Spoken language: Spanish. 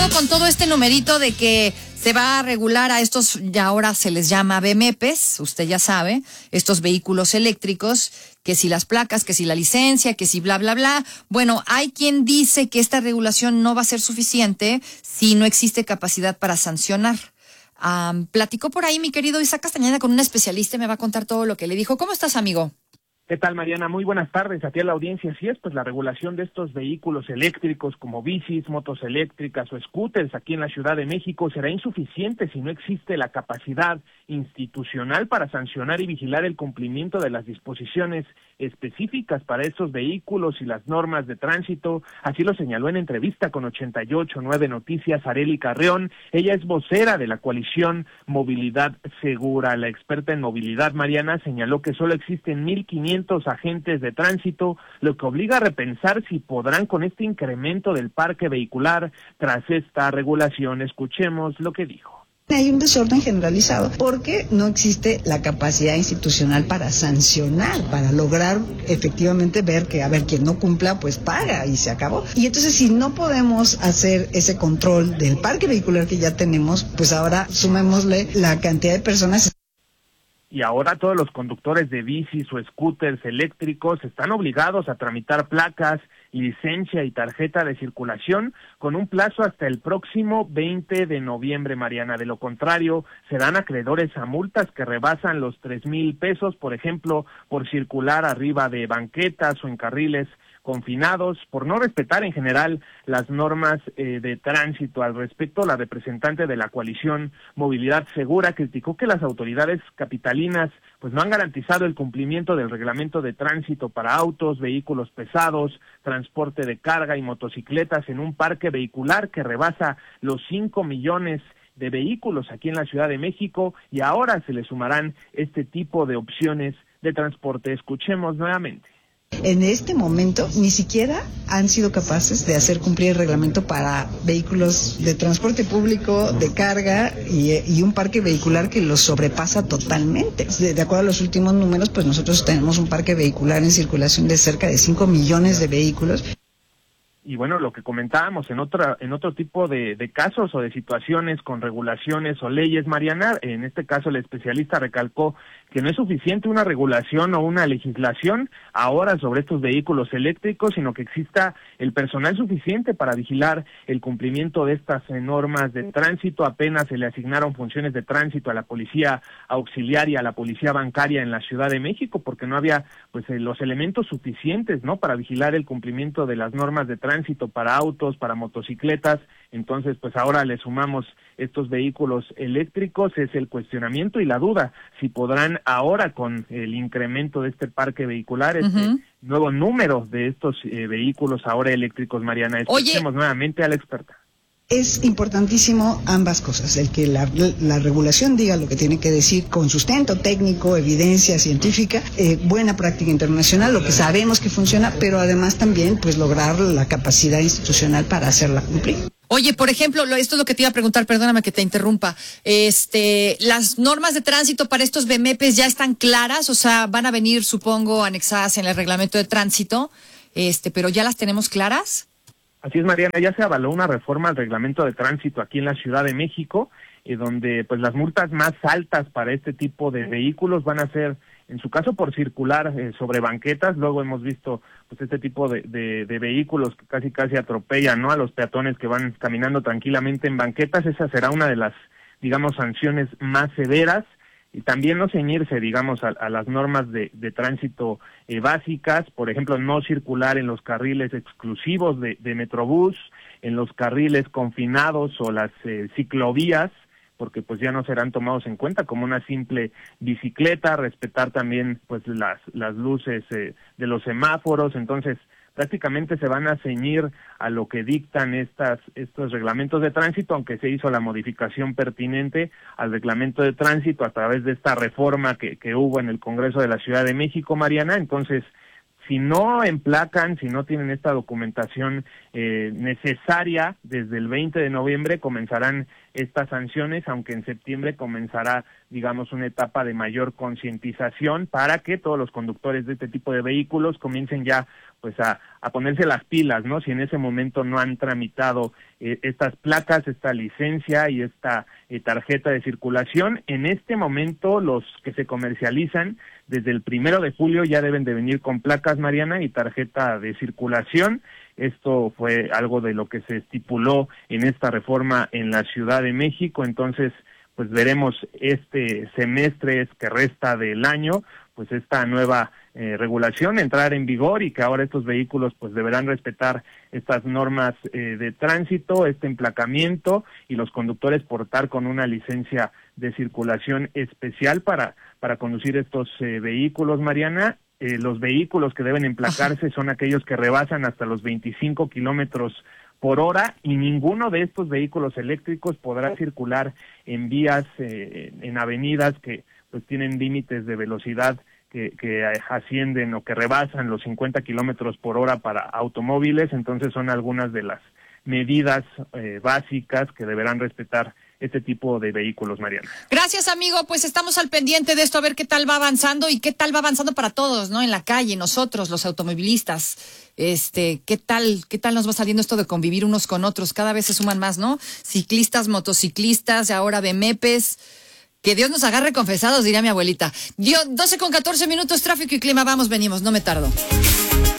todo con todo este numerito de que se va a regular a estos, ya ahora se les llama BMPs, usted ya sabe, estos vehículos eléctricos, que si las placas, que si la licencia, que si bla, bla, bla. Bueno, hay quien dice que esta regulación no va a ser suficiente si no existe capacidad para sancionar. Platicó por ahí mi querido Isaac Castañeda con un especialista y me va a contar todo lo que le dijo. ¿Cómo estás, amigo? ¿Qué tal, Mariana? Muy buenas tardes a ti a la audiencia. Así es, pues la regulación de estos vehículos eléctricos como bicis, motos eléctricas o scooters aquí en la Ciudad de México será insuficiente si no existe la capacidad institucional para sancionar y vigilar el cumplimiento de las disposiciones específicas para estos vehículos y las normas de tránsito. Así lo señaló en entrevista con 88.9 Noticias Arely Carreón. Ella es vocera de la coalición Movilidad Segura. La experta en movilidad, Mariana, señaló que solo existen 1,500 agentes de tránsito, lo que obliga a repensar si podrán con este incremento del parque vehicular tras esta regulación. Escuchemos lo que dijo. Hay un desorden generalizado porque no existe la capacidad institucional para sancionar, para lograr efectivamente ver que, quien no cumpla, pues paga y se acabó. Y entonces si no podemos hacer ese control del parque vehicular que ya tenemos, pues ahora sumémosle la cantidad de personas. Y ahora todos los conductores de bicis o scooters eléctricos están obligados a tramitar placas, licencia y tarjeta de circulación con un plazo hasta el próximo 20 de noviembre, Mariana. De lo contrario, serán acreedores a multas que rebasan los 3,000 pesos, por ejemplo, por circular arriba de banquetas o en carriles confinados, por no respetar en general las normas de tránsito. Al respecto, la representante de la coalición Movilidad Segura criticó que las autoridades capitalinas pues no han garantizado el cumplimiento del reglamento de tránsito para autos, vehículos pesados, transporte de carga y motocicletas en un parque vehicular que rebasa los 5 millones de vehículos aquí en la Ciudad de México, y ahora se le sumarán este tipo de opciones de transporte. Escuchemos nuevamente. En este momento ni siquiera han sido capaces de hacer cumplir el reglamento para vehículos de transporte público, de carga y un parque vehicular que los sobrepasa totalmente. De acuerdo a los últimos números, pues nosotros tenemos un parque vehicular en circulación de cerca de 5 millones de vehículos. Y bueno, lo que comentábamos en otro tipo de casos o de situaciones con regulaciones o leyes, Mariana, en este caso el especialista recalcó que no es suficiente una regulación o una legislación ahora sobre estos vehículos eléctricos, sino que exista el personal suficiente para vigilar el cumplimiento de estas normas de tránsito. Apenas se le asignaron funciones de tránsito a la policía auxiliar y a la policía bancaria en la Ciudad de México, porque no había pues los elementos suficientes, ¿no?, para vigilar el cumplimiento de las normas de tránsito para autos, para motocicletas. Entonces, pues ahora le sumamos estos vehículos eléctricos. Es el cuestionamiento y la duda si podrán ahora, con el incremento de este parque vehicular, nuevo número de estos vehículos ahora eléctricos, Mariana. Escuchemos nuevamente a la experta. Es importantísimo ambas cosas, el que la regulación diga lo que tiene que decir con sustento técnico, evidencia científica, buena práctica internacional, lo que sabemos que funciona, pero además también pues lograr la capacidad institucional para hacerla cumplir. Oye, por ejemplo, esto es lo que te iba a preguntar, perdóname que te interrumpa. Las normas de tránsito para estos BMPs ya están claras, o sea, van a venir, supongo, anexadas en el reglamento de tránsito, pero ¿ya las tenemos claras? Así es, Mariana, ya se avaló una reforma al reglamento de tránsito aquí en la Ciudad de México, donde pues las multas más altas para este tipo de vehículos van a ser, en su caso, por circular sobre banquetas. Luego hemos visto pues este tipo de vehículos que casi atropellan, ¿no?, a los peatones que van caminando tranquilamente en banquetas. Esa será una de las, digamos, sanciones más severas. Y también no ceñirse, digamos, a las normas de tránsito básicas. Por ejemplo, no circular en los carriles exclusivos de Metrobús, en los carriles confinados o las ciclovías, porque pues ya no serán tomados en cuenta como una simple bicicleta. Respetar también pues las luces de los semáforos. Entonces, prácticamente se van a ceñir a lo que dictan estos reglamentos de tránsito, aunque se hizo la modificación pertinente al reglamento de tránsito a través de esta reforma que hubo en el Congreso de la Ciudad de México, Mariana. Entonces, si no emplacan, si no tienen esta documentación necesaria, desde el 20 de noviembre comenzarán estas sanciones, aunque en septiembre comenzará, digamos, una etapa de mayor concientización para que todos los conductores de este tipo de vehículos comiencen ya pues a ponerse las pilas, ¿no? Si en ese momento no han tramitado estas placas, esta licencia y esta tarjeta de circulación, en este momento los que se comercializan desde el 1 de julio ya deben de venir con placas, Mariana, y tarjeta de circulación. Esto fue algo de lo que se estipuló en esta reforma en la Ciudad de México, entonces pues veremos este semestre que resta del año, pues esta nueva regulación entrar en vigor y que ahora estos vehículos pues deberán respetar estas normas de tránsito, este emplacamiento y los conductores portar con una licencia de circulación especial para conducir estos vehículos, Mariana. Los vehículos que deben emplacarse son aquellos que rebasan hasta los 25 kilómetros por hora y ninguno de estos vehículos eléctricos podrá circular en vías, en avenidas que pues tienen límites de velocidad que ascienden o que rebasan los 50 kilómetros por hora para automóviles. Entonces son algunas de las medidas básicas que deberán respetar este tipo de vehículos, Mariana. Gracias, amigo. Pues estamos al pendiente de esto, a ver qué tal va avanzando y qué tal va avanzando para todos, ¿no? En la calle, nosotros, los automovilistas. ¿Qué tal nos va saliendo esto de convivir unos con otros? Cada vez se suman más, ¿no? Ciclistas, motociclistas, ahora BMPs. Que Dios nos agarre confesados, diría mi abuelita. 12:14 minutos, tráfico y clima. Vamos, venimos, no me tardo.